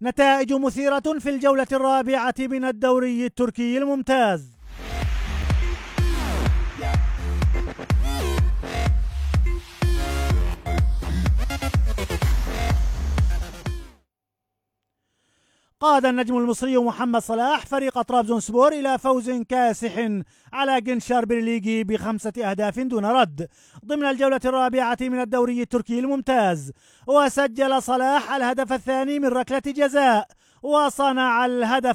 نتائج مثيرة في الجولة الرابعة من الدوري التركي الممتاز. قاد النجم المصري محمد صلاح فريق طرابزونسبور إلى فوز كاسح على جنشار برليغي ب5 أهداف دون رد ضمن الجولة الرابعة من الدوري التركي الممتاز، وسجل صلاح الهدف الثاني من ركلة جزاء وصنع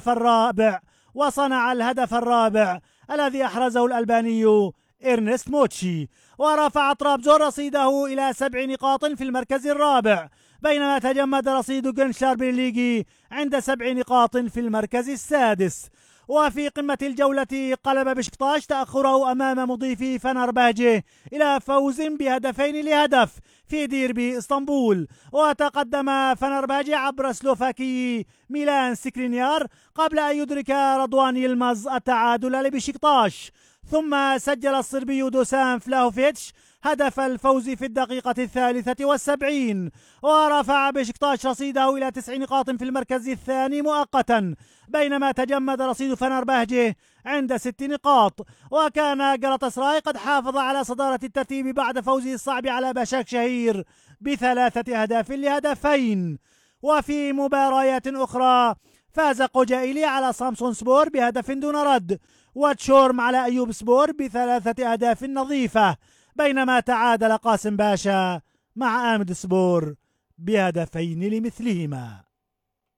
الهدف الرابع الذي أحرزه الألباني إرنست موتشي، ورفع طرابزون رصيده إلى 7 نقاط في المركز الرابع، بينما تجمد رصيد جنشار برليغي عند 7 نقاط في المركز السادس. وفي قمة الجولة قلب بشكتاش تأخره أمام مضيفي فنرباجه إلى فوز بهدفين لهدف في ديربي اسطنبول، وتقدم فنرباجه عبر سلوفاكي ميلان سكرينيار قبل أن يدرك رضوان يلمز التعادل لبشكتاش، ثم سجل الصربي دوسان فلاهوفيتش هدف الفوز في الدقيقة 73، ورفع بشكتاش رصيده إلى 9 نقاط في المركز الثاني مؤقتا، بينما تجمد رصيد فنرباجه عند 6 نقاط. وكان جلطاسراي قد حافظ على صدارة الترتيب بعد فوزه الصعب على باشاك شهير ب3 أهداف لهدفين. وفي مباريات أخرى فاز قوجائيلي على سامسون سبور بهدف دون رد، وتشورم على أيوب سبور ب3 أهداف نظيفة، بينما تعادل قاسم باشا مع آمد سبور بهدفين لمثلهما.